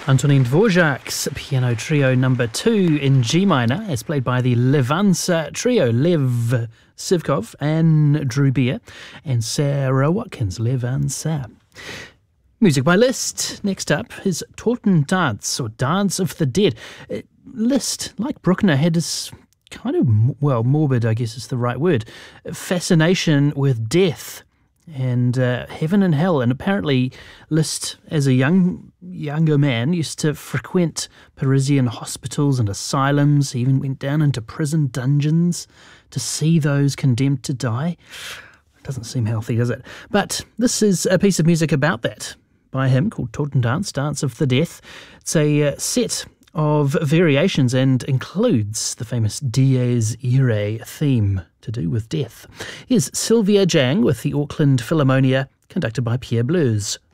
Antonin Dvorak's Piano Trio number 2 in G minor, as played by the Levanza Trio, Lev Sivkov, and Drew Beer, and Sarah Watkins, Levanza. Music by Liszt. Next up is Totentanz, or Dance of the Dead. Liszt, like Bruckner, had this kind of, morbid, I guess is the right word, fascination with death and heaven and hell. And apparently Liszt, as a younger man, used to frequent Parisian hospitals and asylums. He even went down into prison dungeons to see those condemned to die. Doesn't seem healthy, does it? But this is a piece of music about that by him called Totentanz, Dance of the Death. It's a set of variations and includes the famous Dies Irae theme to do with death. Here's Sylvia Jang with the Auckland Philharmonia, conducted by Pierre Bleuse.